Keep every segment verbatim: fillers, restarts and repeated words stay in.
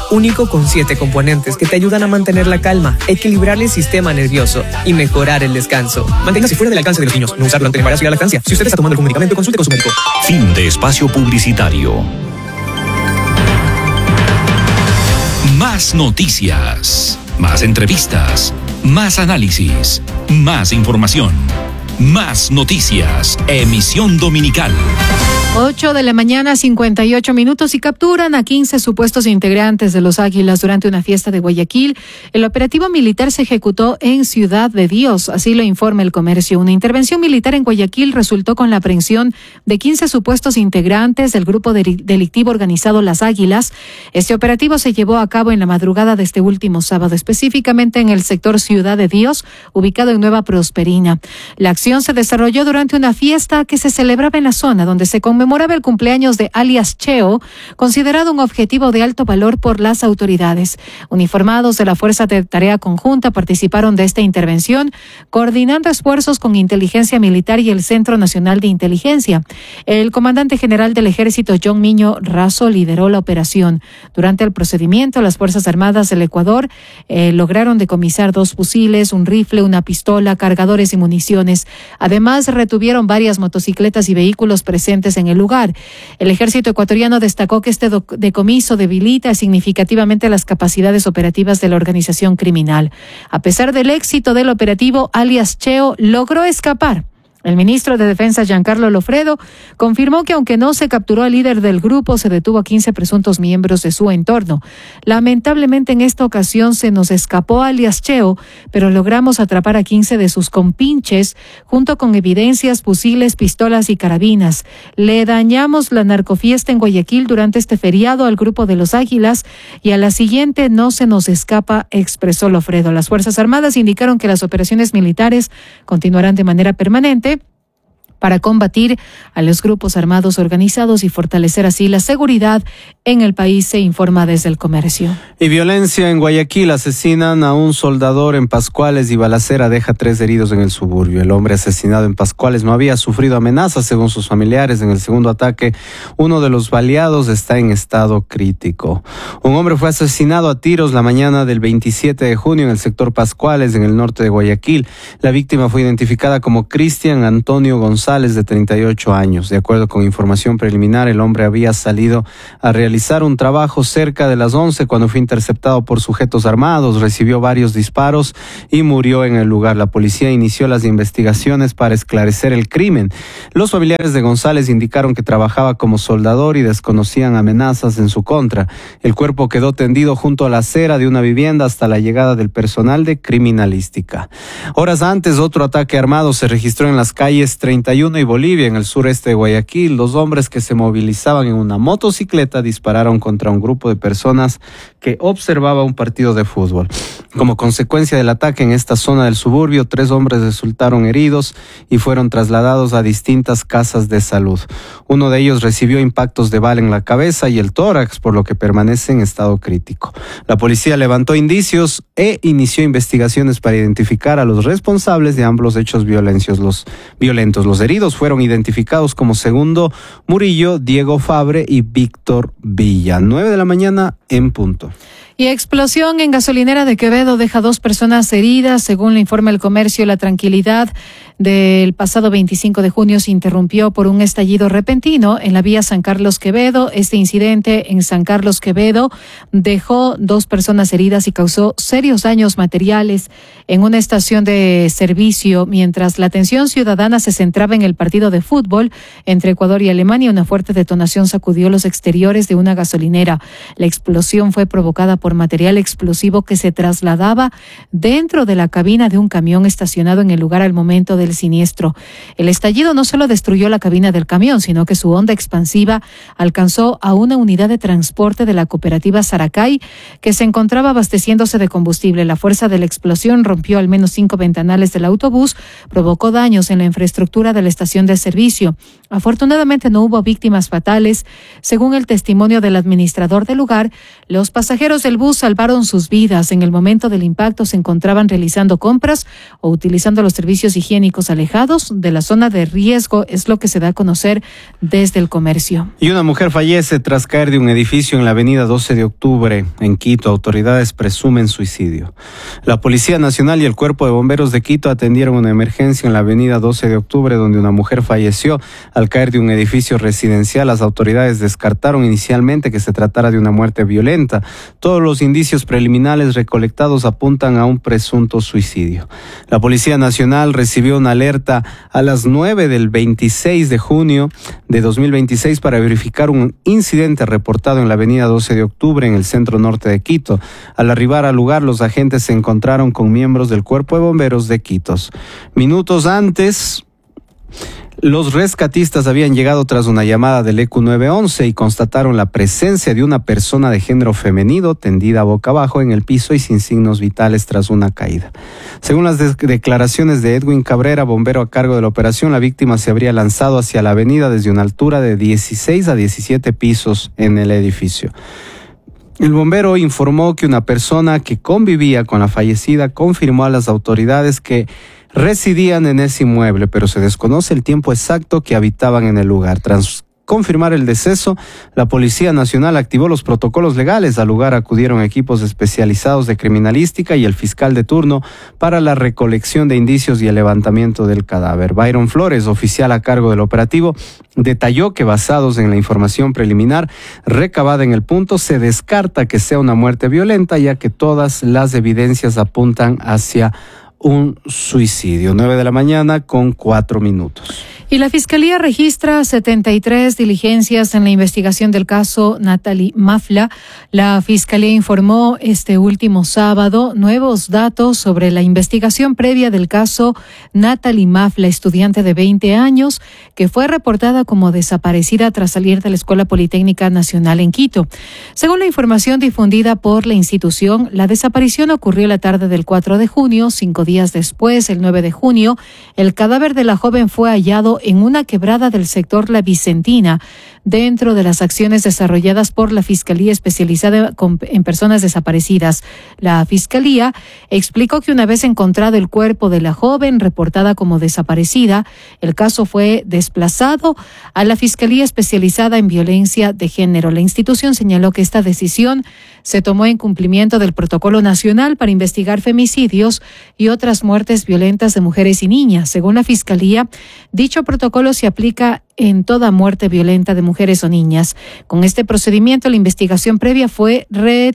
único con siete componentes que te ayudan a mantener la calma, equilibrar el sistema nervioso y mejorar el descanso. Manténgase fuera del alcance de los niños. No usarlo ante el embarazo y la lactancia. Si usted está tomando algún medicamento, consulte con su médico. Fin de espacio publicitario. Más noticias, más entrevistas, más análisis, más información. Más noticias, emisión dominical. ocho de la mañana, cincuenta y ocho minutos, y capturan a quince supuestos integrantes de los Águilas durante una fiesta de Guayaquil. El operativo militar se ejecutó en Ciudad de Dios, así lo informa El Comercio. Una intervención militar en Guayaquil resultó con la aprehensión de quince supuestos integrantes del grupo delictivo organizado Las Águilas. Este operativo se llevó a cabo en la madrugada de este último sábado, específicamente en el sector Ciudad de Dios, ubicado en Nueva Prosperina. La acción se desarrolló durante una fiesta que se celebraba en la zona donde se conmemoraba el cumpleaños de alias Cheo, considerado un objetivo de alto valor por las autoridades. Uniformados de la Fuerza de Tarea Conjunta participaron de esta intervención, coordinando esfuerzos con Inteligencia Militar y el Centro Nacional de Inteligencia. El comandante general del Ejército, John Miño Razo, lideró la operación. Durante el procedimiento, las Fuerzas Armadas del Ecuador eh, lograron decomisar dos fusiles, un rifle, una pistola, cargadores y municiones. Además, retuvieron varias motocicletas y vehículos presentes en el lugar. El ejército ecuatoriano destacó que este decomiso debilita significativamente las capacidades operativas de la organización criminal. A pesar del éxito del operativo, alias Cheo logró escapar. El ministro de Defensa, Giancarlo Lofredo, confirmó que aunque no se capturó al líder del grupo, se detuvo a quince presuntos miembros de su entorno. Lamentablemente, en esta ocasión se nos escapó alias Cheo, pero logramos atrapar a quince de sus compinches, junto con evidencias, fusiles, pistolas y carabinas. Le dañamos la narcofiesta en Guayaquil durante este feriado al grupo de los Águilas y a la siguiente no se nos escapa, expresó Lofredo. Las Fuerzas Armadas indicaron que las operaciones militares continuarán de manera permanente para combatir a los grupos armados organizados y fortalecer así la seguridad en el país, se informa desde El Comercio. Y violencia en Guayaquil. Asesinan a un soldador en Pascuales y balacera deja tres heridos en el suburbio. El hombre asesinado en Pascuales no había sufrido amenazas, según sus familiares. En el segundo ataque, uno de los baleados está en estado crítico. Un hombre fue asesinado a tiros la mañana del veintisiete de junio en el sector Pascuales, en el norte de Guayaquil. La víctima fue identificada como Cristian Antonio González, de treinta y ocho años. De acuerdo con información preliminar, el hombre había salido a realizar un trabajo cerca de las once cuando fue interceptado por sujetos armados, recibió varios disparos y murió en el lugar. La policía inició las investigaciones para esclarecer el crimen. Los familiares de González indicaron que trabajaba como soldador y desconocían amenazas en su contra. El cuerpo quedó tendido junto a la acera de una vivienda hasta la llegada del personal de criminalística. Horas antes, otro ataque armado se registró en las calles treinta y uno y Bolivia, en el sureste de Guayaquil. Dos hombres que se movilizaban en una motocicleta dispararon contra un grupo de personas que observaba un partido de fútbol. Como consecuencia del ataque en esta zona del suburbio, tres hombres resultaron heridos y fueron trasladados a distintas casas de salud. Uno de ellos recibió impactos de bala en la cabeza y el tórax, por lo que permanece en estado crítico. La policía levantó indicios e inició investigaciones para identificar a los responsables de ambos hechos violentos. Los violentos, los heridos fueron identificados como Segundo Murillo, Diego Fabre y Víctor Villa. Nueve de la mañana en punto. Y explosión en gasolinera de Quevedo deja dos personas heridas. Según lo informa El Comercio, la tranquilidad del pasado veinticinco de junio se interrumpió por un estallido repentino en la vía San Carlos Quevedo. Este incidente en San Carlos Quevedo dejó dos personas heridas y causó serios daños materiales en una estación de servicio. Mientras la atención ciudadana se centraba en el partido de fútbol entre Ecuador y Alemania, una fuerte detonación sacudió los exteriores de una gasolinera. La explosión fue provocada por material explosivo que se trasladaba dentro de la cabina de un camión estacionado en el lugar al momento del siniestro. El estallido no solo destruyó la cabina del camión, sino que su onda expansiva alcanzó a una unidad de transporte de la cooperativa Saracay que se encontraba abasteciéndose de combustible. La fuerza de la explosión rompió al menos cinco ventanales del autobús, provocó daños en la infraestructura de la estación de servicio. Afortunadamente no hubo víctimas fatales. Según el testimonio del administrador del lugar, los pasajeros del bus salvaron sus vidas. En el momento del impacto se encontraban realizando compras o utilizando los servicios higiénicos alejados de la zona de riesgo, es lo que se da a conocer desde el comercio. Y una mujer fallece tras caer de un edificio en la avenida doce de octubre, en Quito. Autoridades presumen suicidio. La Policía Nacional y el Cuerpo de Bomberos de Quito atendieron una emergencia en la avenida doce de octubre, donde una mujer falleció al caer de un edificio residencial. Las autoridades descartaron inicialmente que se tratara de una muerte violenta. Todos los indicios preliminares recolectados apuntan a un presunto suicidio. La Policía Nacional recibió una alerta a las nueve del veintiséis de junio de dos mil veintiséis para verificar un incidente reportado en la avenida doce de octubre en el centro norte de Quito. Al arribar al lugar, los agentes se encontraron con miembros del Cuerpo de Bomberos de Quito. Minutos antes, los rescatistas habían llegado tras una llamada del E Q nueve once y constataron la presencia de una persona de género femenino tendida boca abajo en el piso y sin signos vitales tras una caída. Según las de- declaraciones de Edwin Cabrera, bombero a cargo de la operación, la víctima se habría lanzado hacia la avenida desde una altura de dieciséis a diecisiete pisos en el edificio. El bombero informó que una persona que convivía con la fallecida confirmó a las autoridades que residían en ese inmueble, pero se desconoce el tiempo exacto que habitaban en el lugar. Tras confirmar el deceso, la Policía Nacional activó los protocolos legales. Al lugar acudieron equipos especializados de criminalística y el fiscal de turno para la recolección de indicios y el levantamiento del cadáver. Byron Flores, oficial a cargo del operativo, detalló que basados en la información preliminar recabada en el punto, se descarta que sea una muerte violenta, ya que todas las evidencias apuntan hacia un suicidio. Nueve de la mañana con cuatro minutos. Y la Fiscalía registra setenta y tres diligencias en la investigación del caso Natalie Mafla. La Fiscalía informó este último sábado nuevos datos sobre la investigación previa del caso Natalie Mafla, estudiante de veinte años, que fue reportada como desaparecida tras salir de la Escuela Politécnica Nacional en Quito. Según la información difundida por la institución, la desaparición ocurrió la tarde del cuatro de junio. Cinco días después, el nueve de junio, el cadáver de la joven fue hallado en una quebrada del sector La Vicentina, dentro de las acciones desarrolladas por la Fiscalía Especializada en Personas Desaparecidas. La Fiscalía explicó que una vez encontrado el cuerpo de la joven reportada como desaparecida, el caso fue desplazado a la Fiscalía Especializada en Violencia de Género. La institución señaló que esta decisión se tomó en cumplimiento del Protocolo Nacional para investigar femicidios y otras muertes violentas de mujeres y niñas. Según la Fiscalía, dicho protocolo se aplica en toda muerte violenta de mujeres o niñas. Con este procedimiento, la investigación previa fue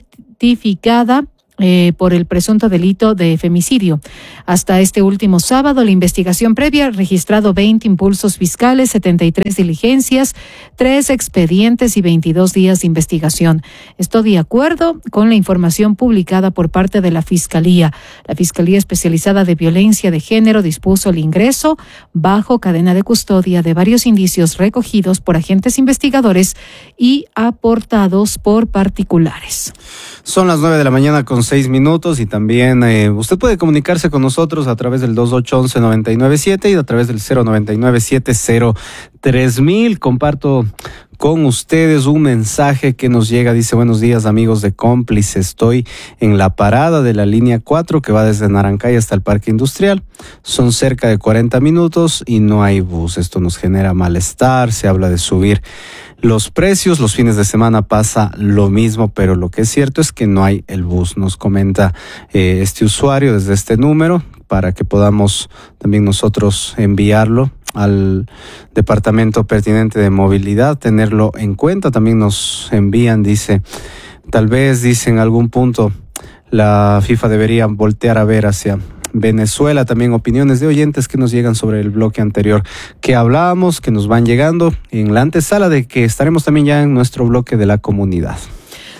rectificada Eh, por el presunto delito de femicidio. Hasta este último sábado, la investigación previa ha registrado veinte impulsos fiscales, setenta y tres diligencias, tres expedientes y veintidós días de investigación. Esto de acuerdo con la información publicada por parte de la Fiscalía. La Fiscalía Especializada de Violencia de Género dispuso el ingreso bajo cadena de custodia de varios indicios recogidos por agentes investigadores y aportados por particulares. Son las nueve de la mañana con seis minutos y también eh, usted puede comunicarse con nosotros a través del dos ocho uno uno nueve nueve siete y a través del cero nueve nueve siete cero tres mil. Comparto con ustedes un mensaje que nos llega, dice: buenos días amigos de Cómplice, estoy en la parada de la línea cuatro que va desde Narancay hasta el Parque Industrial. Son cerca de cuarenta minutos y no hay bus. Esto nos genera malestar, se habla de subir los precios, los fines de semana pasa lo mismo, pero lo que es cierto es que no hay el bus. Nos comenta eh, este usuario desde este número para que podamos también nosotros enviarlo al departamento pertinente de movilidad, tenerlo en cuenta. También nos envían, dice, tal vez, dice, en algún punto la FIFA debería voltear a ver hacia Venezuela. También opiniones de oyentes que nos llegan sobre el bloque anterior que hablábamos, que nos van llegando en la antesala de que estaremos también ya en nuestro bloque de la comunidad.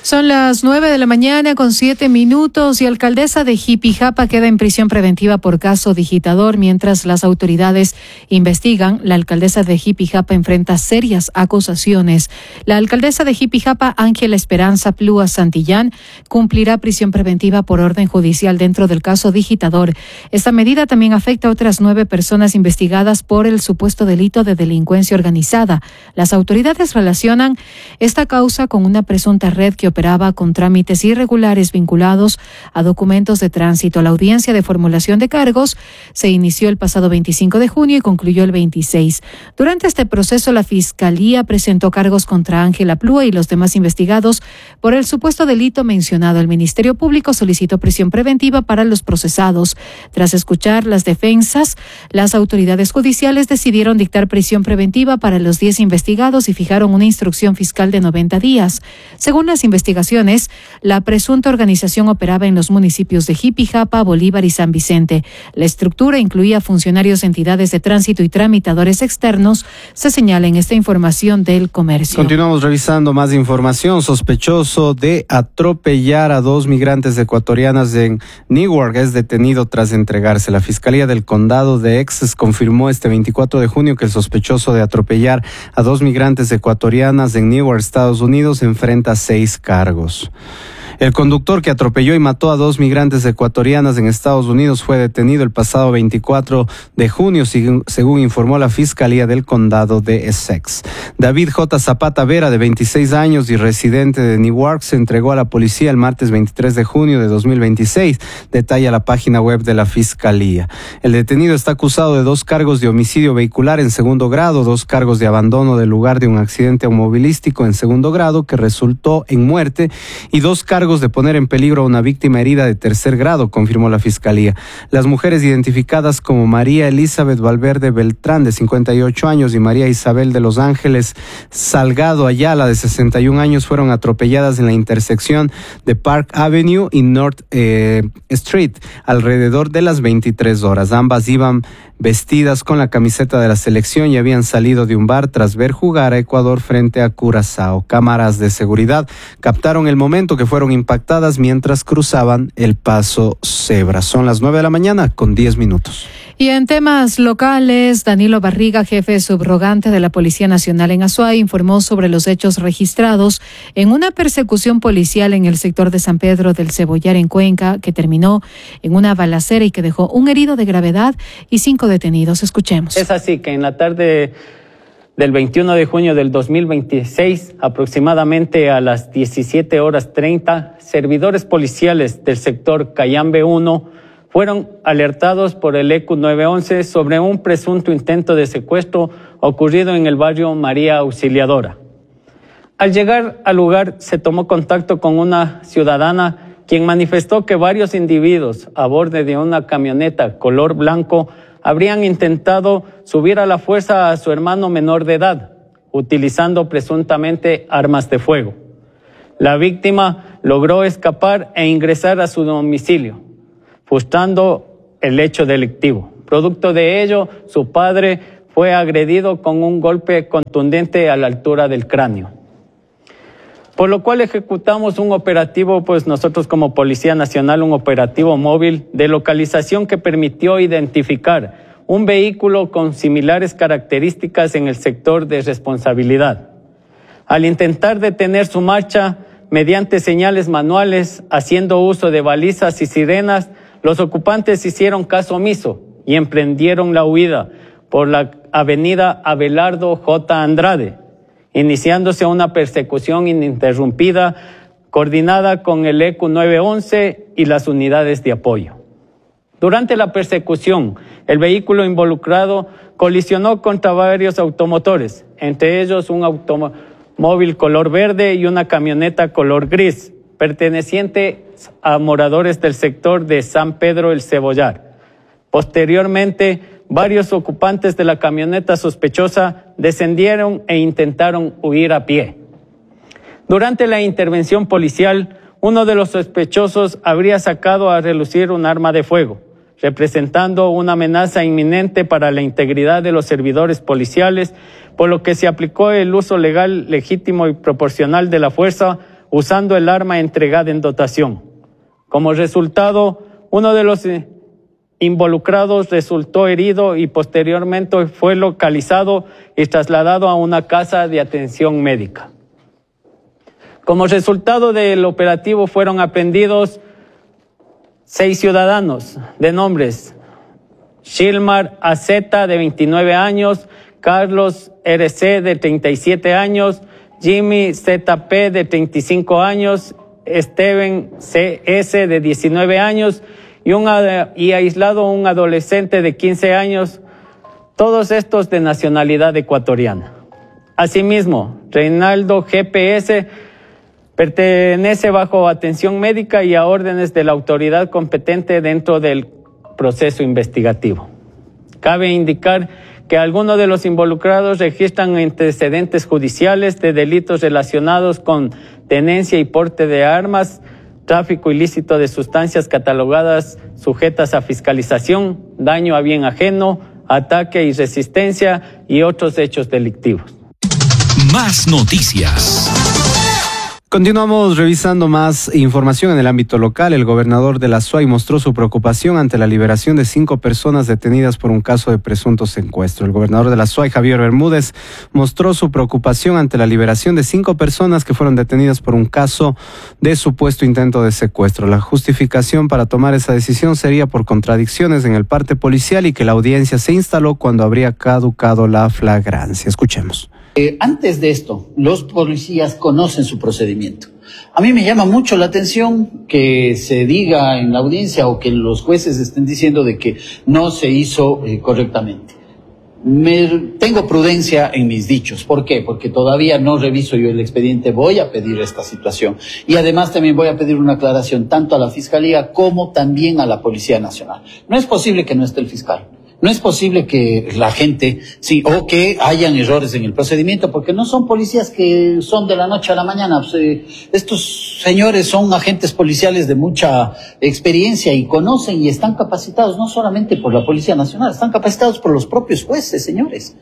Son las nueve de la mañana con siete minutos y alcaldesa de Jipijapa queda en prisión preventiva por caso digitador. Mientras las autoridades investigan, la alcaldesa de Jipijapa enfrenta serias acusaciones. La alcaldesa de Jipijapa, Ángela Esperanza Plúa Santillán, cumplirá prisión preventiva por orden judicial dentro del caso digitador. Esta medida también afecta a otras nueve personas investigadas por el supuesto delito de delincuencia organizada. Las autoridades relacionan esta causa con una presunta red que operaba con trámites irregulares vinculados a documentos de tránsito. La audiencia de formulación de cargos se inició el pasado veinticinco de junio y concluyó el veintiséis. Durante este proceso, la Fiscalía presentó cargos contra Ángela Plúa y los demás investigados por el supuesto delito mencionado. El Ministerio Público solicitó prisión preventiva para los procesados. Tras escuchar las defensas, las autoridades judiciales decidieron dictar prisión preventiva para los diez investigados y fijaron una instrucción fiscal de noventa días. Según las investigaciones, investigaciones, la presunta organización operaba en los municipios de Jipijapa, Bolívar y San Vicente. La estructura incluía funcionarios, entidades de tránsito y tramitadores externos, se señala en esta información del Comercio. Continuamos revisando más información. Sospechoso de atropellar a dos migrantes ecuatorianas en Newark es detenido tras entregarse. La Fiscalía del Condado de Essex confirmó este veinticuatro de junio que el sospechoso de atropellar a dos migrantes ecuatorianas en Newark, Estados Unidos, enfrenta seis cargos. Cargos. El conductor que atropelló y mató a dos migrantes ecuatorianas en Estados Unidos fue detenido el pasado veinticuatro de junio, según informó la Fiscalía del Condado de Essex. David J. Zapata Vera, de veintiséis años y residente de Newark, se entregó a la policía el martes veintitrés de junio de dos mil veintiséis, detalla la página web de la Fiscalía. El detenido está acusado de dos cargos de homicidio vehicular en segundo grado, dos cargos de abandono del lugar de un accidente automovilístico en segundo grado que resultó en muerte y dos cargos de poner en peligro a una víctima herida de tercer grado, confirmó la Fiscalía. Las mujeres identificadas como María Elizabeth Valverde Beltrán, de cincuenta y ocho años, y María Isabel de Los Ángeles Salgado Ayala, de sesenta y un años, fueron atropelladas en la intersección de Park Avenue y North eh, Street alrededor de las veintitrés horas. Ambas iban vestidas con la camiseta de la selección y habían salido de un bar tras ver jugar a Ecuador frente a Curazao. Cámaras de seguridad captaron el momento que fueron impactadas mientras cruzaban el paso cebra. Son las nueve de la mañana con diez minutos. Y en temas locales, Danilo Barriga, jefe subrogante de la Policía Nacional en Azuay, informó sobre los hechos registrados en una persecución policial en el sector de San Pedro del Cebollar en Cuenca, que terminó en una balacera y que dejó un herido de gravedad y cinco detenidos. Escuchemos. Es así que en la tarde del veintiuno de junio del dos mil veintiséis, aproximadamente a las diecisiete horas treinta, servidores policiales del sector Cayambe uno fueron alertados por el E Q nueve once sobre un presunto intento de secuestro ocurrido en el barrio María Auxiliadora. Al llegar al lugar se tomó contacto con una ciudadana quien manifestó que varios individuos a bordo de una camioneta color blanco habrían intentado subir a la fuerza a su hermano menor de edad, utilizando presuntamente armas de fuego. La víctima logró escapar e ingresar a su domicilio, frustrando el hecho delictivo. Producto de ello, su padre fue agredido con un golpe contundente a la altura del cráneo. Por lo cual ejecutamos un operativo, pues nosotros como Policía Nacional, un operativo móvil de localización que permitió identificar un vehículo con similares características en el sector de responsabilidad. Al intentar detener su marcha mediante señales manuales, haciendo uso de balizas y sirenas, los ocupantes hicieron caso omiso y emprendieron la huida por la avenida Abelardo J. Andrade, iniciándose una persecución ininterrumpida coordinada con el E Q nueve once y las unidades de apoyo. Durante la persecución, el vehículo involucrado colisionó contra varios automotores, entre ellos un automóvil color verde y una camioneta color gris, perteneciente a moradores del sector de San Pedro el Cebollar. Posteriormente, varios ocupantes de la camioneta sospechosa descendieron e intentaron huir a pie. Durante la intervención policial, uno de los sospechosos habría sacado a relucir un arma de fuego, representando una amenaza inminente para la integridad de los servidores policiales, por lo que se aplicó el uso legal, legítimo y proporcional de la fuerza, usando el arma entregada en dotación. Como resultado, uno de los involucrados resultó herido y posteriormente fue localizado y trasladado a una casa de atención médica. Como resultado del operativo fueron aprehendidos seis ciudadanos de nombres: Shilmar A Z, de veintinueve años, Carlos R C, de treinta y siete años, Jimmy Z P, de treinta y cinco años, Steven C S, de diecinueve años, y, un, y aislado un adolescente de quince años, todos estos de nacionalidad ecuatoriana. Asimismo, Reinaldo G P S pertenece bajo atención médica y a órdenes de la autoridad competente dentro del proceso investigativo. Cabe indicar que algunos de los involucrados registran antecedentes judiciales de delitos relacionados con tenencia y porte de armas, tráfico ilícito de sustancias catalogadas sujetas a fiscalización, daño a bien ajeno, ataque y resistencia y otros hechos delictivos. Más noticias. Continuamos revisando más información en el ámbito local. El gobernador de la Suay mostró su preocupación ante la liberación de cinco personas detenidas por un caso de presunto secuestro. El gobernador de la Suay, Javier Bermúdez, mostró su preocupación ante la liberación de cinco personas que fueron detenidas por un caso de supuesto intento de secuestro. La justificación para tomar esa decisión sería por contradicciones en el parte policial y que la audiencia se instaló cuando habría caducado la flagrancia. Escuchemos. Eh, antes de esto, los policías conocen su procedimiento. A mí me llama mucho la atención que se diga en la audiencia o que los jueces estén diciendo de que no se hizo eh, correctamente. Me, tengo prudencia en mis dichos. ¿Por qué? Porque todavía no reviso yo el expediente, voy a pedir esta situación. Y además también voy a pedir una aclaración tanto a la Fiscalía como también a la Policía Nacional. No es posible que no esté el fiscal. No es posible que la gente, sí, o que hayan errores en el procedimiento, porque no son policías que son de la noche a la mañana. Pues, eh, estos señores son agentes policiales de mucha experiencia y conocen y están capacitados no solamente por la Policía Nacional, están capacitados por los propios jueces, señores.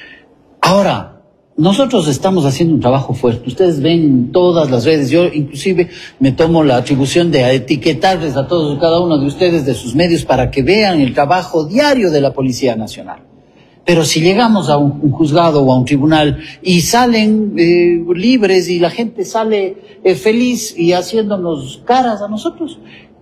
Ahora, nosotros estamos haciendo un trabajo fuerte. Ustedes ven todas las redes. Yo inclusive me tomo la atribución de etiquetarles a todos y cada uno de ustedes de sus medios para que vean el trabajo diario de la Policía Nacional. Pero si llegamos a un, un juzgado o a un tribunal y salen eh, libres y la gente sale eh, feliz y haciéndonos caras a nosotros,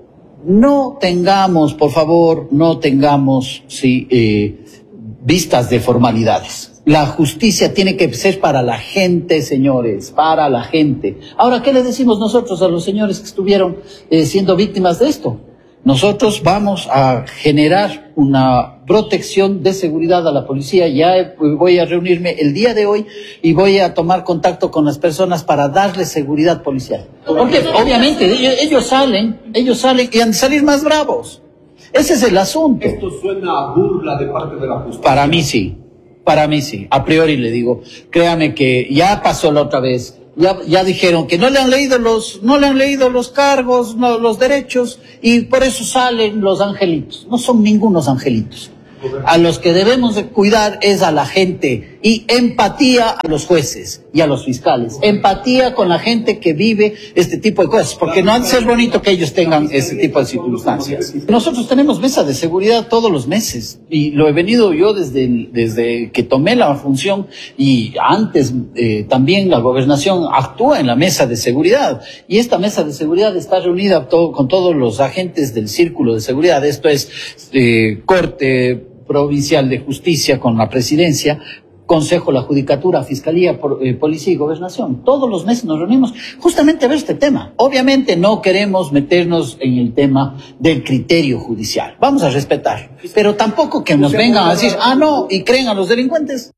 no tengamos, por favor, no tengamos sí, eh, vistas de formalidades. La justicia tiene que ser para la gente, señores, para la gente. Ahora, ¿qué le decimos nosotros a los señores que estuvieron eh, siendo víctimas de esto? Nosotros vamos a generar una protección de seguridad a la policía. Ya voy a reunirme el día de hoy y voy a tomar contacto con las personas para darles seguridad policial. Porque obviamente ellos, ellos salen, ellos salen y han de salir más bravos. Ese es el asunto. ¿Esto suena a burla de parte de la justicia? Para mí sí. Para mí sí, a priori le digo, créame que ya pasó la otra vez, ya, ya dijeron que no le han leído los, no le han leído los cargos, no, los derechos, y por eso salen los angelitos. No son ningunos angelitos. A los que debemos de cuidar es a la gente y empatía a los jueces y a los fiscales. Empatía con la gente que vive este tipo de cosas, porque no ha de ser bonito que ellos tengan este tipo de circunstancias. Nosotros tenemos mesa de seguridad todos los meses y lo he venido yo desde, desde que tomé la función y antes eh, también la gobernación actúa en la mesa de seguridad y esta mesa de seguridad está reunida todo, con todos los agentes del círculo de seguridad. Esto es eh, corte provincial de justicia con la presidencia, consejo, la judicatura, fiscalía, por, eh, policía y gobernación. Todos los meses nos reunimos justamente a ver este tema. Obviamente no queremos meternos en el tema del criterio judicial. Vamos a respetar, pero tampoco que nos vengan a decir, ah, no, y creen a los delincuentes.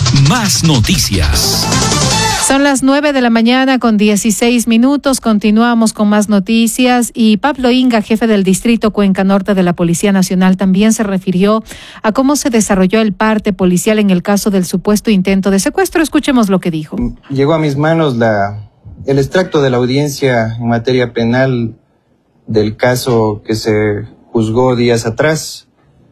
Más noticias. Son las nueve de la mañana con dieciséis minutos. Continuamos con más noticias y Pablo Inga, jefe del distrito Cuenca Norte de la Policía Nacional, también se refirió a cómo se desarrolló el parte policial en el caso del supuesto intento de secuestro. Escuchemos lo que dijo. Llegó a mis manos la, el extracto de la audiencia en materia penal del caso que se juzgó días atrás.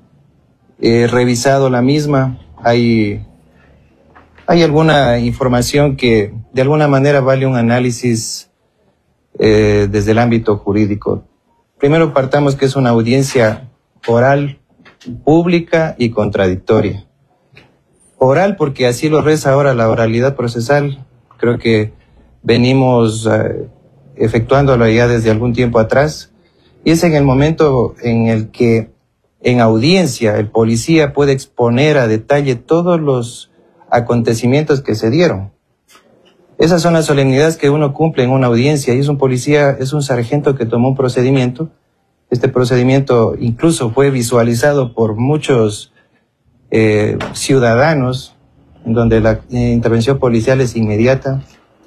He revisado la misma. Hay... Hay alguna información que de alguna manera vale un análisis eh, desde el ámbito jurídico. Primero partamos que es una audiencia oral, pública y contradictoria. Oral porque así lo reza ahora la oralidad procesal. Creo que venimos eh, efectuándolo ya desde algún tiempo atrás. Y es en el momento en el que en audiencia el policía puede exponer a detalle todos los acontecimientos que se dieron. Esas son las solemnidades que uno cumple en una audiencia y es un policía, es un sargento que tomó un procedimiento. Este procedimiento incluso fue visualizado por muchos eh, ciudadanos, en donde la eh, intervención policial es inmediata.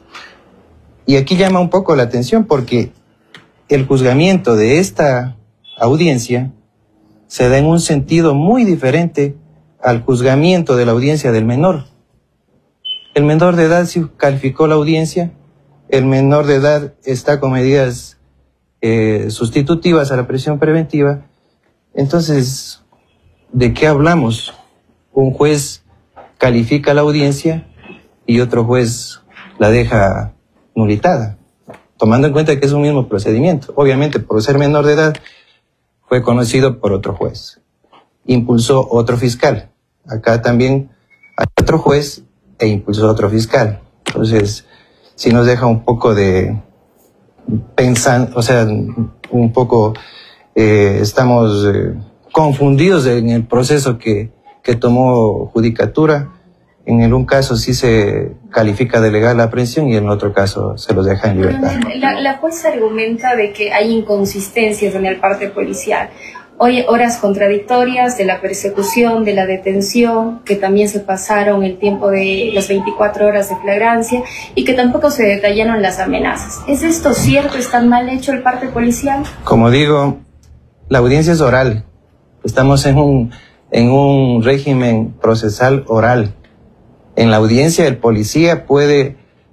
Y aquí llama un poco la atención porque el juzgamiento de esta audiencia se da en un sentido muy diferente al juzgamiento de la audiencia del menor. El menor de edad sí calificó la audiencia, el menor de edad está con medidas eh, sustitutivas a la prisión preventiva. Entonces, ¿de qué hablamos? Un juez califica la audiencia y otro juez la deja nulitada, tomando en cuenta que es un mismo procedimiento. Obviamente, por ser menor de edad, fue conocido por otro juez. Impulsó otro fiscal. Acá también hay otro juez e impulsó otro fiscal. Entonces, sí nos deja un poco de pensar, o sea, un poco eh, estamos eh, confundidos en el proceso que, que tomó Judicatura. En el un caso sí se califica de legal la aprehensión y en el otro caso se los deja en libertad. La, la jueza argumenta de que hay inconsistencias en el parte policial. Hoy horas contradictorias de la persecución, de la detención, que también se pasaron el tiempo de las veinticuatro horas de flagrancia y que tampoco se detallaron las amenazas. ¿Es esto cierto? ¿Está mal hecho el parte policial? Como digo, la audiencia es oral. Estamos en un, en un régimen procesal oral. En la audiencia el policía puede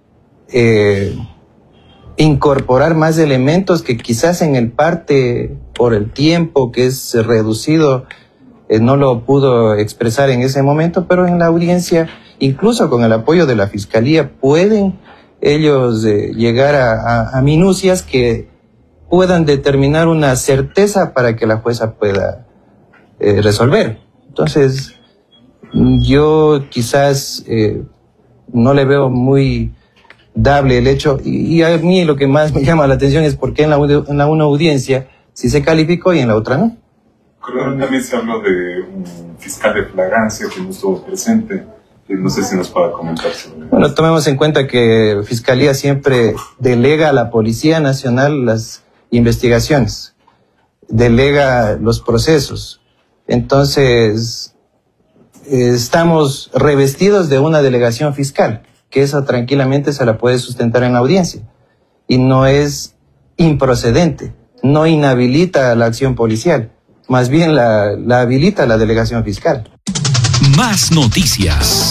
eh, incorporar más elementos que quizás en el parte, por el tiempo que es reducido, eh, no lo pudo expresar en ese momento, pero en la audiencia, incluso con el apoyo de la Fiscalía, pueden ellos eh, llegar a, a, a minucias que puedan determinar una certeza para que la jueza pueda eh, resolver. Entonces, yo quizás eh, no le veo muy dable el hecho, y, y a mí lo que más me llama la atención es por qué en la, en la una audiencia sí se calificó y en la otra no. También se habló de un fiscal de flagrancia que no estuvo presente, y no sé si nos pueda comentar sobre eso. Bueno, tomemos en cuenta que Fiscalía siempre delega a la Policía Nacional las investigaciones, delega los procesos. Entonces, estamos revestidos de una delegación fiscal, que esa tranquilamente se la puede sustentar en la audiencia. Y no es improcedente, no inhabilita la acción policial, más bien la, la habilita la delegación fiscal. Más noticias.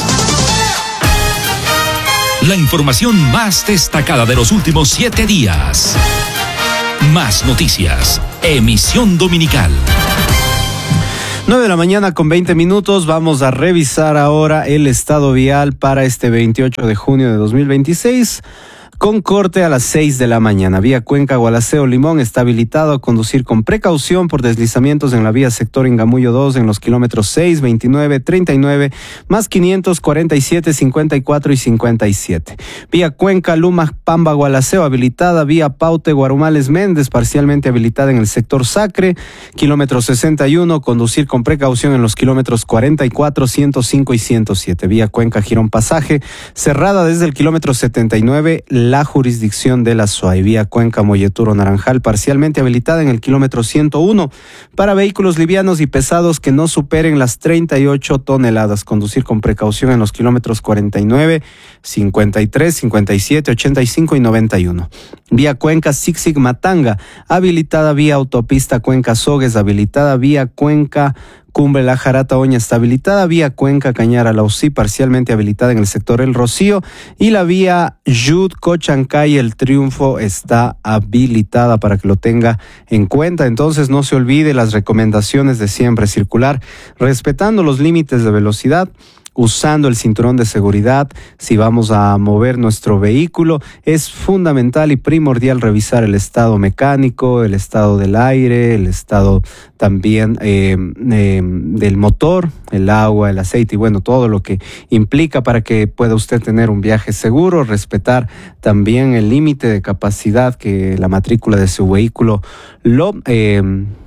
La información más destacada de los últimos siete días. Más noticias. Emisión dominical. nueve de la mañana con veinte minutos, vamos a revisar ahora el estado vial para este veintiocho de junio de dos mil veintiséis. Con corte a las seis de la mañana. Vía Cuenca, Gualaceo, Limón está habilitado a conducir con precaución por deslizamientos en la vía sector Ingamullo dos en los kilómetros seis, veintinueve, treinta y nueve, más quinientos, cuarenta y siete, cincuenta y cuatro y cincuenta y siete. Vía Cuenca, Luma, Pamba, Gualaceo habilitada. Vía Paute, Guarumales, Méndez parcialmente habilitada en el sector Sacre. Kilómetro sesenta y uno, conducir con precaución en los kilómetros cuarenta y cuatro, ciento cinco y ciento siete. Vía Cuenca, Girón Pasaje, cerrada desde el kilómetro setenta y nueve, la jurisdicción de la S U A Y. Vía Cuenca, Molleturo, Naranjal, parcialmente habilitada en el kilómetro ciento uno para vehículos livianos y pesados que no superen las treinta y ocho toneladas. Conducir con precaución en los kilómetros cuarenta y nueve, cincuenta y tres, cincuenta y siete, ochenta y cinco y noventa y uno. Vía Cuenca, Zig-Zig, Matanga, habilitada. Vía Autopista Cuenca, Sogues, habilitada. Vía Cuenca, Cumbre, La Jarata, Oña está habilitada. Vía Cuenca, Cañara, La Usí, parcialmente habilitada en el sector El Rocío. Y la vía Yud, Cochancay, El Triunfo está habilitada para que lo tenga en cuenta. Entonces no se olvide las recomendaciones de siempre: circular respetando los límites de velocidad, usando el cinturón de seguridad si vamos a mover nuestro vehículo. Es fundamental y primordial revisar el estado mecánico, el estado del aire, el estado también eh, eh, del motor, el agua, el aceite y bueno, todo lo que implica para que pueda usted tener un viaje seguro, respetar también el límite de capacidad que la matrícula de su vehículo lo... Eh,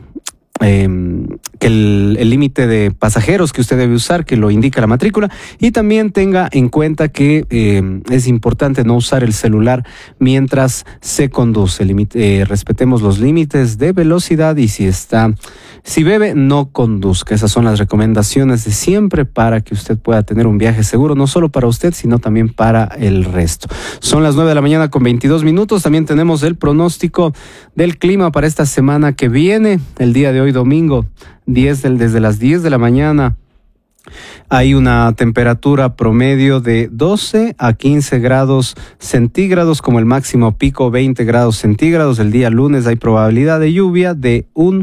Eh, que el límite de pasajeros que usted debe usar, que lo indica la matrícula, y también tenga en cuenta que eh, es importante no usar el celular mientras se conduce. Limite, eh, respetemos los límites de velocidad y si está, si bebe, no conduzca. Esas son las recomendaciones de siempre para que usted pueda tener un viaje seguro, no solo para usted, sino también para el resto. Son las nueve de la mañana con veintidós minutos. También tenemos el pronóstico del clima para esta semana que viene, el día de hoy domingo, diez del, desde las diez de la mañana. Hay una temperatura promedio de doce a quince grados centígrados, como el máximo pico veinte grados centígrados. El día lunes hay probabilidad de lluvia de un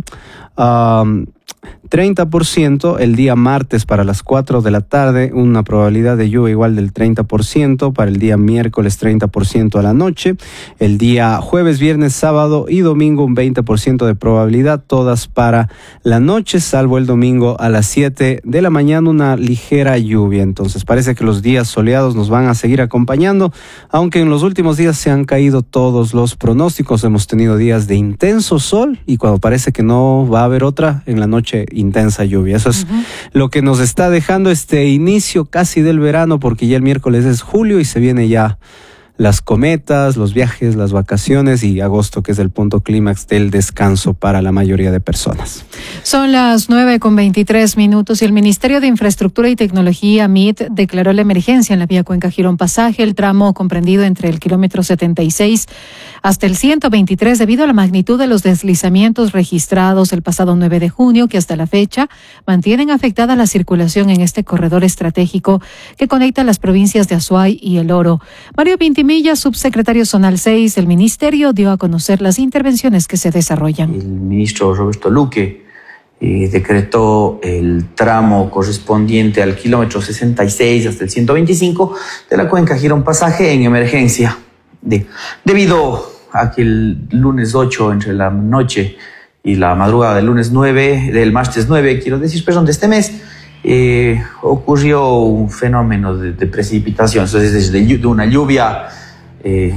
um, treinta por ciento. El día martes para las cuatro de la tarde una probabilidad de lluvia igual del treinta por ciento. Para el día miércoles treinta por ciento a la noche. El día jueves, viernes, sábado y domingo un veinte por ciento de probabilidad, todas para la noche, salvo el domingo a las siete de la mañana una ligera lluvia. Entonces parece que los días soleados nos van a seguir acompañando, aunque en los últimos días se han caído todos los pronósticos. Hemos tenido días de intenso sol y cuando parece que no va a haber otra, en la noche intensa lluvia. Eso es uh-huh. lo que nos está dejando este inicio casi del verano, porque ya el miércoles es julio y se viene ya las cometas, los viajes, las vacaciones y agosto, que es el punto clímax del descanso para la mayoría de personas. Son las nueve con veintitrés minutos y el Ministerio de Infraestructura y Tecnología, M I T, declaró la emergencia en la vía Cuenca Girón Pasaje, el tramo comprendido entre el kilómetro setenta y seis hasta el ciento veintitrés, debido a la magnitud de los deslizamientos registrados el pasado nueve de junio, que hasta la fecha mantienen afectada la circulación en este corredor estratégico que conecta las provincias de Azuay y El Oro. Mario Pintimilla, subsecretario zonal seis del Ministerio, dio a conocer las intervenciones que se desarrollan. El ministro Roberto Luque eh, decretó el tramo correspondiente al kilómetro sesenta y seis hasta el ciento veinticinco de la Cuenca Girón Pasaje en emergencia, de, debido a que el lunes ocho, entre la noche y la madrugada del lunes nueve, del martes nueve, quiero decir, perdón, de este mes, Eh, ocurrió un fenómeno de, de precipitación, entonces de, de una lluvia eh,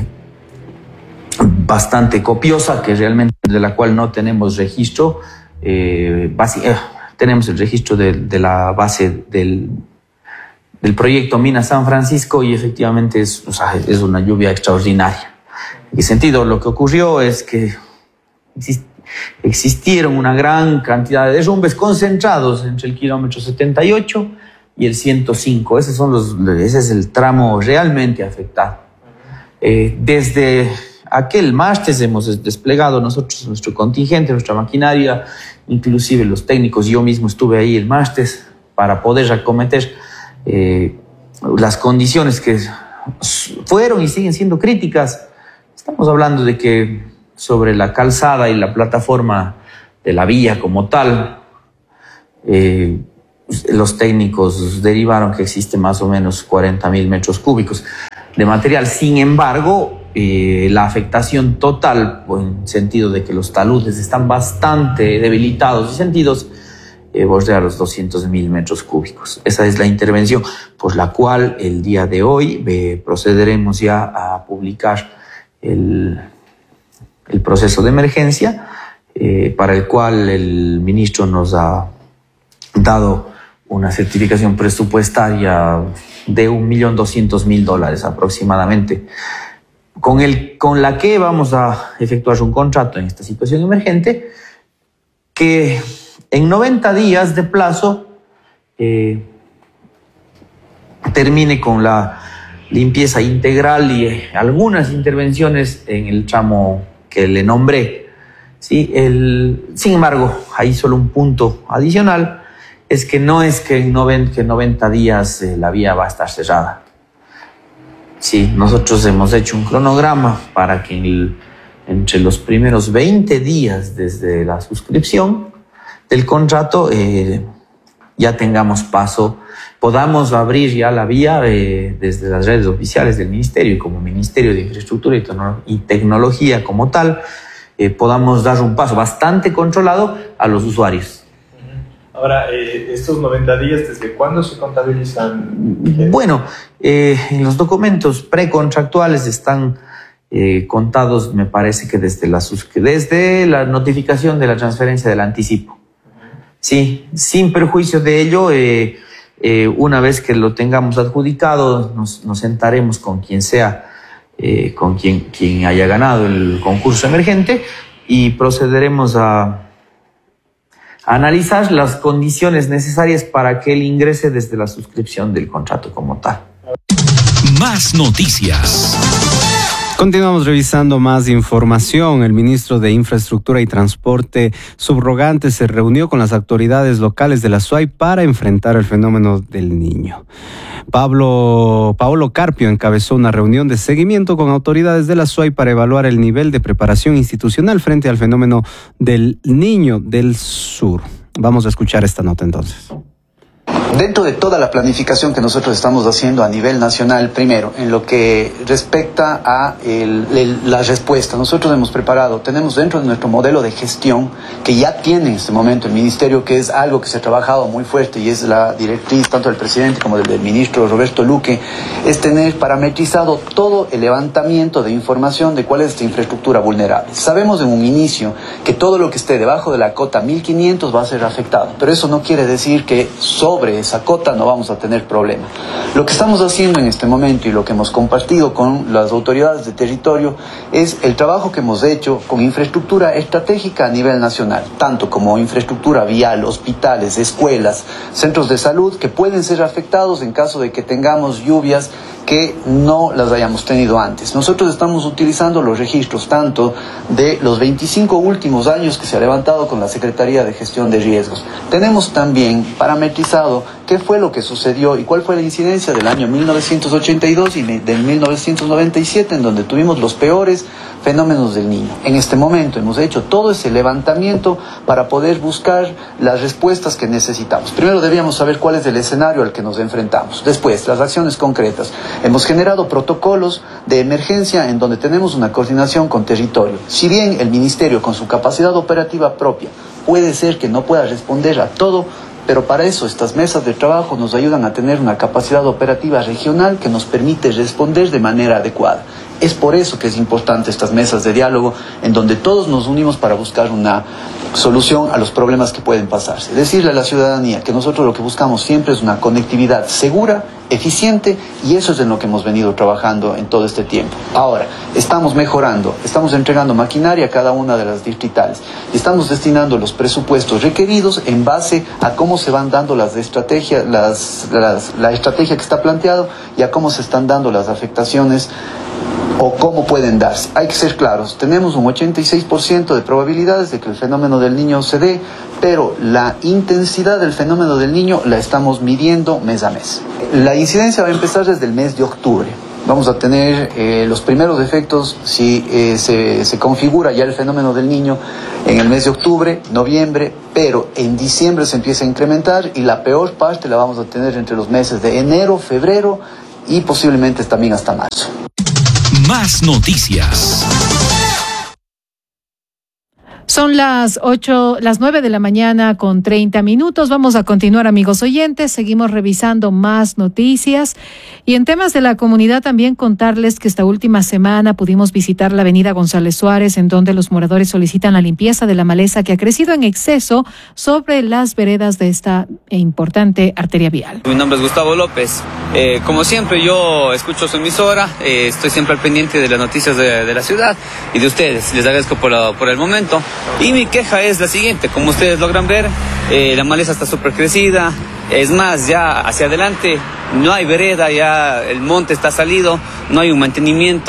bastante copiosa, que realmente de la cual no tenemos registro. Eh, base, eh, tenemos el registro de, de la base del, del proyecto Mina San Francisco y efectivamente es, o sea, es una lluvia extraordinaria. ¿En qué sentido? Lo que ocurrió es que existe existieron una gran cantidad de derrumbes concentrados entre el kilómetro setenta y ocho y el ciento cinco. Esos son los, ese es el tramo realmente afectado. Eh, desde aquel martes hemos desplegado nosotros nuestro contingente, nuestra maquinaria, inclusive los técnicos. Yo mismo estuve ahí el martes para poder acometer eh, las condiciones que fueron y siguen siendo críticas. Estamos hablando de que sobre la calzada y la plataforma de la vía como tal, eh, los técnicos derivaron que existe más o menos cuarenta mil metros cúbicos de material. Sin embargo, eh, la afectación total, en sentido de que los taludes están bastante debilitados y sentidos, eh, bordea los doscientos mil metros cúbicos. Esa es la intervención por la cual el día de hoy eh, procederemos ya a publicar el el proceso de emergencia, eh, para el cual el ministro nos ha dado una certificación presupuestaria de un millón doscientos mil dólares aproximadamente, con, el, con la que vamos a efectuar un contrato en esta situación emergente que en noventa días de plazo eh, termine con la limpieza integral y eh, algunas intervenciones en el tramo que le nombré. Sí, el, sin embargo, hay solo un punto adicional, es que no es que en noventa días eh, la vía va a estar cerrada. Sí, nosotros hemos hecho un cronograma para que en el, entre los primeros veinte días desde la suscripción del contrato eh, ya tengamos paso podamos abrir ya la vía eh, desde las redes oficiales del Ministerio y como Ministerio de Infraestructura y, Tecno- y Tecnología como tal, eh, podamos dar un paso bastante controlado a los usuarios. Ahora, eh, estos noventa días, ¿desde cuándo se contabilizan? Bueno, eh, en los documentos precontractuales están eh, contados, me parece que desde la, desde la notificación de la transferencia del anticipo. Sí, sin perjuicio de ello, eh, eh, una vez que lo tengamos adjudicado, nos, nos sentaremos con quien sea, eh, con quien, quien haya ganado el concurso emergente y procederemos a analizar las condiciones necesarias para que él ingrese desde la suscripción del contrato como tal. Más noticias. Continuamos revisando más información. El ministro de Infraestructura y Transporte subrogante se reunió con las autoridades locales de la S U A Y para enfrentar el fenómeno del Niño. Pablo, Paolo Carpio encabezó una reunión de seguimiento con autoridades de la S U A Y para evaluar el nivel de preparación institucional frente al fenómeno del Niño del Sur. Vamos a escuchar esta nota entonces. Dentro de toda la planificación que nosotros estamos haciendo a nivel nacional, primero, en lo que respecta a el, el, la respuesta, nosotros hemos preparado, tenemos dentro de nuestro modelo de gestión, que ya tiene en este momento el Ministerio, que es algo que se ha trabajado muy fuerte y es la directriz tanto del presidente como del, del ministro Roberto Luque, es tener parametrizado todo el levantamiento de información de cuál es esta infraestructura vulnerable. Sabemos en un inicio que todo lo que esté debajo de la cota mil quinientos va a ser afectado, pero eso no quiere decir que sobre esa cota no vamos a tener problema. Lo que estamos haciendo en este momento y lo que hemos compartido con las autoridades de territorio es el trabajo que hemos hecho con infraestructura estratégica a nivel nacional, tanto como infraestructura vial, hospitales, escuelas, centros de salud que pueden ser afectados en caso de que tengamos lluvias que no las hayamos tenido antes. Nosotros estamos utilizando los registros tanto de los veinticinco últimos años que se ha levantado con la Secretaría de Gestión de Riesgos. Tenemos también parametrizado qué fue lo que sucedió y cuál fue la incidencia del año mil novecientos ochenta y dos y del mil novecientos noventa y siete, en donde tuvimos los peores fenómenos del Niño. En este momento hemos hecho todo ese levantamiento para poder buscar las respuestas que necesitamos. Primero debíamos saber cuál es el escenario al que nos enfrentamos. Después, las acciones concretas. Hemos generado protocolos de emergencia en donde tenemos una coordinación con territorio. Si bien el Ministerio, con su capacidad operativa propia, puede ser que no pueda responder a todo, pero para eso estas mesas de trabajo nos ayudan a tener una capacidad operativa regional que nos permite responder de manera adecuada. Es por eso que es importante estas mesas de diálogo en donde todos nos unimos para buscar una solución a los problemas que pueden pasarse. Decirle a la ciudadanía que nosotros lo que buscamos siempre es una conectividad segura, eficiente, y eso es en lo que hemos venido trabajando en todo este tiempo. Ahora, estamos mejorando, estamos entregando maquinaria a cada una de las distritales y estamos destinando los presupuestos requeridos en base a cómo se van dando las estrategias, las, las, la estrategia que está planteado y a cómo se están dando las afectaciones o cómo pueden darse. Hay que ser claros, tenemos un ochenta y seis por ciento de probabilidades de que el fenómeno del Niño se dé, pero la intensidad del fenómeno del Niño la estamos midiendo mes a mes. La incidencia va a empezar desde el mes de octubre. Vamos a tener eh, los primeros efectos si eh, se, se configura ya el fenómeno del Niño en el mes de octubre, noviembre, pero en diciembre se empieza a incrementar y la peor parte la vamos a tener entre los meses de enero, febrero y posiblemente también hasta marzo. Más noticias. Son las ocho, las nueve de la mañana con treinta minutos. Vamos a continuar, amigos oyentes. Seguimos revisando más noticias. Y en temas de la comunidad también contarles que esta última semana pudimos visitar la avenida González Suárez, en donde los moradores solicitan la limpieza de la maleza que ha crecido en exceso sobre las veredas de esta importante arteria vial. Mi nombre es Gustavo López. Eh, como siempre, yo escucho su emisora, eh, estoy siempre al pendiente de las noticias de, de la ciudad y de ustedes. Les agradezco por, la, por el momento. Y mi queja es la siguiente: como ustedes logran ver, eh, la maleza está súper crecida. Es más, ya hacia adelante no hay vereda, ya el monte está salido, no hay un mantenimiento.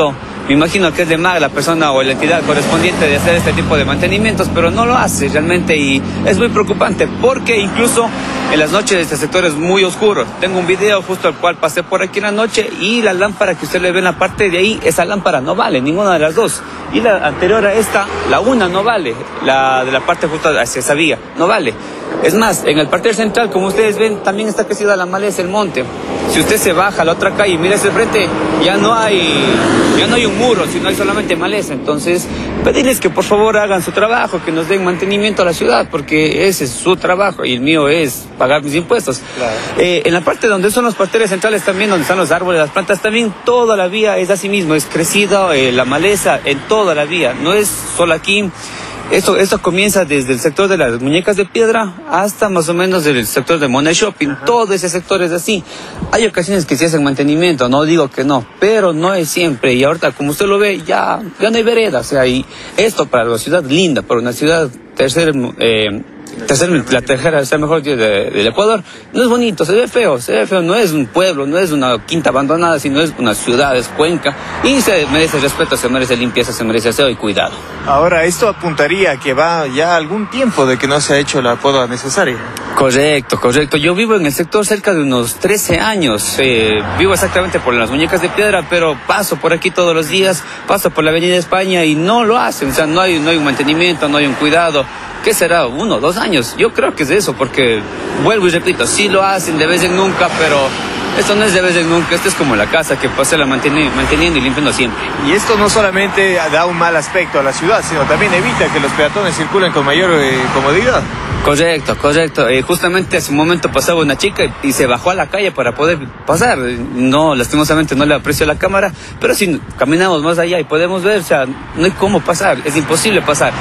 Me imagino que es de M A G la persona o la entidad correspondiente de hacer este tipo de mantenimientos, pero no lo hace realmente y es muy preocupante porque incluso en las noches este sector es muy oscuro. Tengo un video justo al cual pasé por aquí en la noche y la lámpara que usted le ve en la parte de ahí, esa lámpara no vale, ninguna de las dos. Y la anterior a esta, la una no vale, la de la parte justo hacia esa vía, no vale. Es más, en el parterre central, como ustedes ven, también está crecida la maleza, el monte. Si usted se baja a la otra calle y mira hacia el frente, ya no hay, ya no hay un muro, sino hay solamente maleza. Entonces, pedirles que por favor hagan su trabajo, que nos den mantenimiento a la ciudad, porque ese es su trabajo y el mío es pagar mis impuestos. Claro. Eh, en la parte donde son los parterres centrales también, donde están los árboles, las plantas, también toda la vía es así mismo, es crecida eh, la maleza en toda la vía, no es solo aquí. Esto, esto comienza desde el sector de las muñecas de piedra hasta más o menos el sector de Money Shopping. Ajá. Todo ese sector es así. Hay ocasiones que se hacen mantenimiento, no digo que no, pero no es siempre. Y ahorita, como usted lo ve, ya, ya no hay veredas. O sea, y esto para una ciudad linda, para una ciudad tercer, eh, tercer, la tercera, tercera mejor de, del Ecuador, no es bonito, se ve feo, se ve feo. No es un pueblo, no es una quinta abandonada, sino es una ciudad, es Cuenca. Y se merece respeto, se merece limpieza, se merece aseo y cuidado. Ahora, esto apuntaría que va ya algún tiempo de que no se ha hecho la poda necesaria. Correcto, correcto. Yo vivo en el sector cerca de unos trece años. Eh, vivo exactamente por las muñecas de piedra, pero paso por aquí todos los días, paso por la Avenida España y no lo hacen. O sea, no hay, no hay un mantenimiento, no hay un cuidado. ¿Qué será? Uno, dos años. Yo creo que es eso, porque vuelvo y repito, sí lo hacen de vez en nunca, pero esto no es de vez en nunca, esto es como la casa que pasa la manteni- manteniendo y limpiando siempre. Y esto no solamente da un mal aspecto a la ciudad, sino también evita que los peatones circulen con mayor eh, comodidad. Correcto, correcto. Eh, justamente hace un momento pasaba una chica y, y se bajó a la calle para poder pasar. No, lastimosamente no le aprecio la cámara, pero si caminamos más allá y podemos ver, o sea, no hay cómo pasar, es imposible pasar.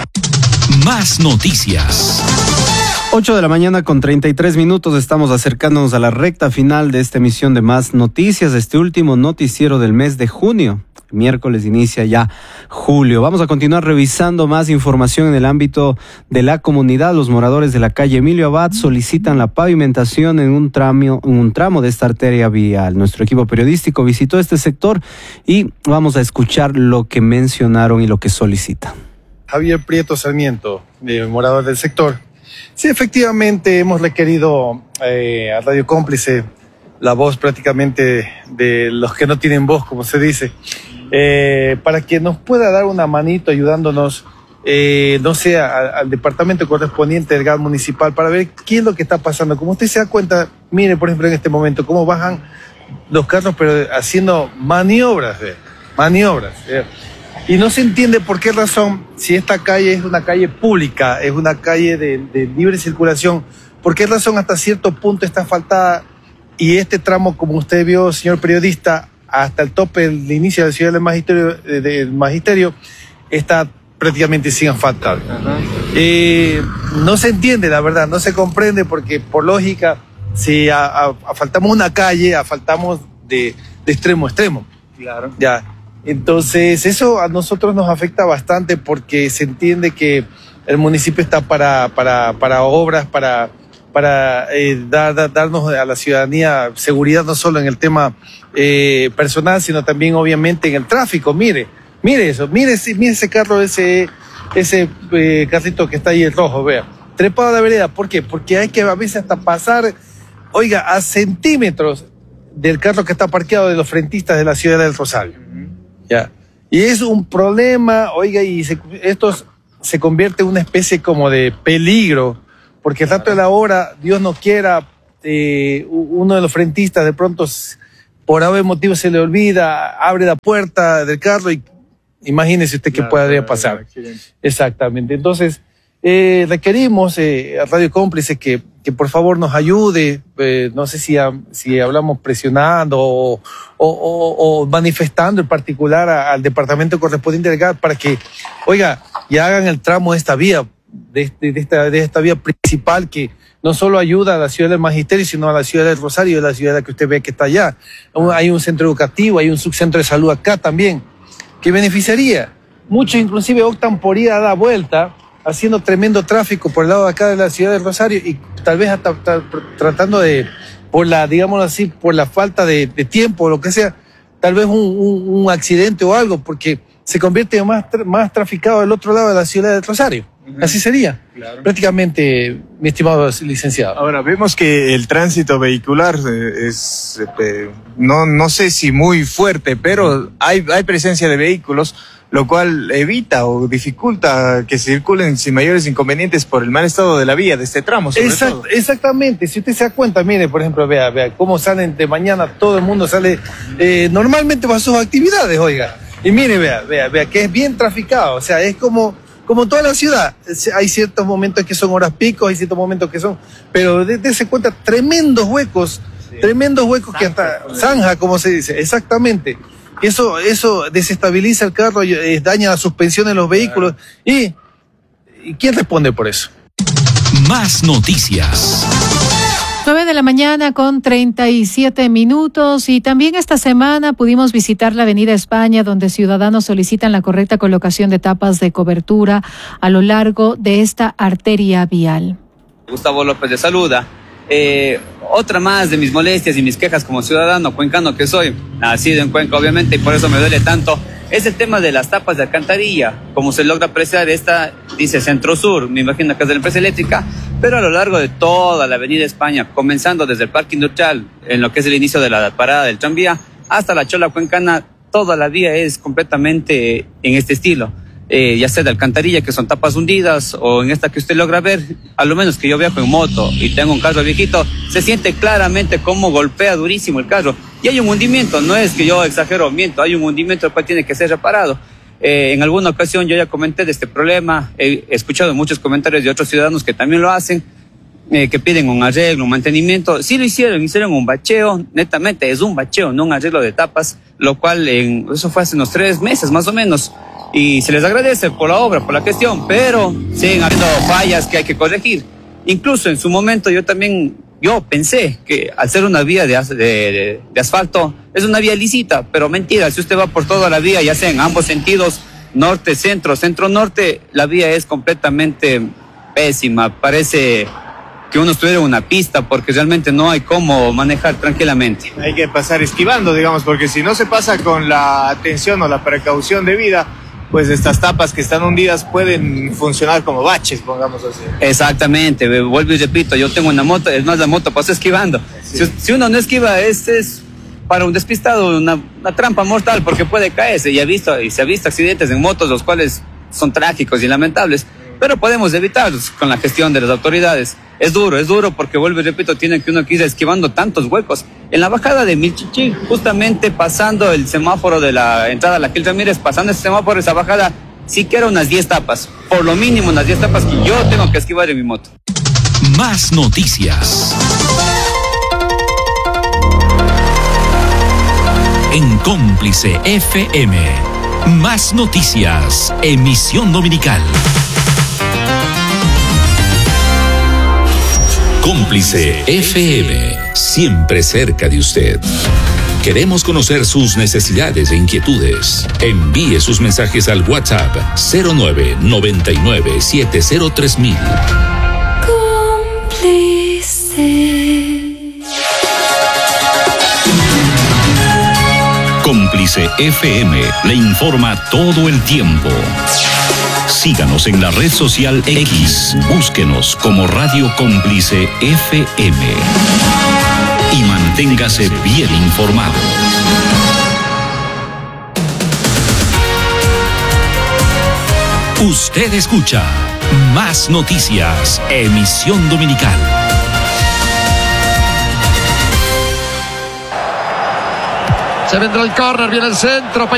Más noticias. ocho de la mañana con treinta y tres minutos, estamos acercándonos a la recta final de esta emisión de Más Noticias, este último noticiero del mes de junio. Miércoles inicia ya julio. Vamos a continuar revisando más información en el ámbito de la comunidad. Los moradores de la calle Emilio Abad solicitan la pavimentación en un tramo, en un tramo de esta arteria vial. Nuestro equipo periodístico visitó este sector y vamos a escuchar lo que mencionaron y lo que solicitan. Javier Prieto Sarmiento, de morador del sector. Sí, efectivamente hemos requerido eh, a Radio Cómplice, la voz prácticamente de los que no tienen voz, como se dice, eh, para que nos pueda dar una manito ayudándonos, eh, no sé, a, al departamento correspondiente del G A D municipal para ver qué es lo que está pasando. Como usted se da cuenta, mire por ejemplo en este momento cómo bajan los carros, pero haciendo maniobras, eh, maniobras. Eh. Y no se entiende por qué razón, si esta calle es una calle pública, es una calle de, de libre circulación, por qué razón hasta cierto punto está asfaltada y este tramo, como usted vio, señor periodista, hasta el tope del inicio de la ciudad del magisterio, del magisterio está prácticamente sin asfaltar. Uh-huh. Eh, no se entiende, la verdad, no se comprende porque por lógica, si a, a, asfaltamos una calle, asfaltamos de, de extremo a extremo. Claro. Ya. Entonces, eso a nosotros nos afecta bastante porque se entiende que el municipio está para, para, para obras, para, para eh, dar, dar, darnos a la ciudadanía seguridad no solo en el tema eh, personal, sino también obviamente en el tráfico. Mire, mire eso, mire, mire ese carro, ese, ese eh, carrito que está ahí el rojo, vea, trepado a la vereda. ¿Por qué? Porque hay que a veces hasta pasar, oiga, a centímetros del carro que está parqueado de los frentistas de la ciudad del Rosario. Ya. Y es un problema, oiga, y se, esto se convierte en una especie como de peligro, porque el rato de la hora, Dios no quiera, eh, uno de los frentistas de pronto, por algún motivo se le olvida, abre la puerta del carro y imagínese usted qué claro, podría pasar. Exactamente. Entonces, eh, requerimos eh, a Radio Cómplice que, que por favor nos ayude, eh, no sé si, a, si hablamos presionando o, o, o, o manifestando en particular a, al departamento correspondiente del G A D para que, oiga, ya hagan el tramo de esta vía, de, de, de, esta, de esta vía principal que no solo ayuda a la ciudad del Magisterio, sino a la ciudad del Rosario, a la ciudad que usted ve que está allá. Hay un centro educativo, hay un subcentro de salud acá también, que beneficiaría. Muchos inclusive optan por ir a dar vuelta, haciendo tremendo tráfico por el lado de acá de la ciudad del Rosario y tal vez hasta, hasta tratando de, por la, digámoslo así, por la falta de, de tiempo o lo que sea, tal tal vez un, un, un accidente o algo, porque se convierte en más, más traficado del otro lado de la ciudad de Rosario. Uh-huh. Así sería, claro. Prácticamente, mi estimado licenciado. Ahora, vemos que el tránsito vehicular es, eh, no, no sé si muy fuerte, pero hay, hay presencia de vehículos, lo cual evita o dificulta que circulen sin mayores inconvenientes por el mal estado de la vía de este tramo. Sobre Exact, todo. Exactamente, si usted se da cuenta, mire, por ejemplo, vea, vea cómo salen de mañana, todo el mundo sale eh, normalmente para sus actividades, oiga, y mire, vea, vea, vea que es bien traficado, o sea, es como, como toda la ciudad, hay ciertos momentos que son horas picos, hay ciertos momentos que son, pero dése cuenta, tremendos huecos, sí. tremendos huecos zanja, que hasta, zanja, como se dice, exactamente. Eso, eso desestabiliza el carro, eh, daña la suspensión de los vehículos. Y, ¿y quién responde por eso? Más noticias. nueve de la mañana con treinta y siete minutos y también esta semana pudimos visitar la Avenida España, donde ciudadanos solicitan la correcta colocación de tapas de cobertura a lo largo de esta arteria vial. Gustavo López de saluda. Eh, otra más de mis molestias y mis quejas como ciudadano cuencano que soy, nacido en Cuenca obviamente, y por eso me duele tanto, es el tema de las tapas de alcantarilla. Como se logra apreciar, esta dice Centro Sur, me imagino que es de la empresa eléctrica, pero a lo largo de toda la Avenida España, comenzando desde el Parque Industrial, en lo que es el inicio de la parada del tranvía, hasta la Chola Cuencana, toda la vía es completamente en este estilo. Eh, ya sea de alcantarilla, que son tapas hundidas, o en esta que usted logra ver, a lo menos que yo viajo en moto y tengo un carro viejito, se siente claramente cómo golpea durísimo el carro. Y hay un hundimiento, no es que yo exagero o miento, hay un hundimiento el cual tiene que ser reparado. Eh, en alguna ocasión yo ya comenté de este problema, he escuchado muchos comentarios de otros ciudadanos que también lo hacen, eh, que piden un arreglo, un mantenimiento. Sí lo hicieron, hicieron un bacheo, netamente es un bacheo, no un arreglo de tapas, lo cual en, eso fue hace unos tres meses más o menos. Y se les agradece por la obra, por la gestión, pero siguen habiendo fallas que hay que corregir. Incluso en su momento yo también, yo pensé que al ser una vía de, de, de, de asfalto, es una vía lícita, pero mentira, si usted va por toda la vía, ya sea en ambos sentidos, norte, centro, centro-norte, la vía es completamente pésima, parece que uno estuviera en una pista, porque realmente no hay cómo manejar tranquilamente. Hay que pasar esquivando, digamos, porque si no se pasa con la atención o la precaución debida, pues estas tapas que están hundidas pueden funcionar como baches, pongamos así. Exactamente, vuelvo y repito, yo tengo una moto, es más, la moto pasa esquivando. Sí. Si, si uno no esquiva, este es para un despistado una, una trampa mortal, porque puede caerse, y, ha visto, y se ha visto accidentes en motos, los cuales son trágicos y lamentables, pero podemos evitarlos con la gestión de las autoridades. Es duro, es duro, porque vuelvo y repito, tiene que uno que ir esquivando tantos huecos. En la bajada de Milchichi, justamente pasando el semáforo de la entrada a la Gil Ramírez, pasando ese semáforo, esa bajada, sí que era unas diez tapas, por lo mínimo unas diez tapas que yo tengo que esquivar en mi moto. Más noticias. En Cómplice F M. Más noticias. Emisión dominical. Cómplice F M, siempre cerca de usted. Queremos conocer sus necesidades e inquietudes. Envíe sus mensajes al WhatsApp cero nueve noventa y nueve setenta tres mil. Cómplice. Cómplice F M le informa todo el tiempo. Síganos en la red social X, búsquenos como Radio Cómplice F M y manténgase bien informado. Usted escucha Más Noticias, emisión dominical. Se vendrá el córner, viene el centro.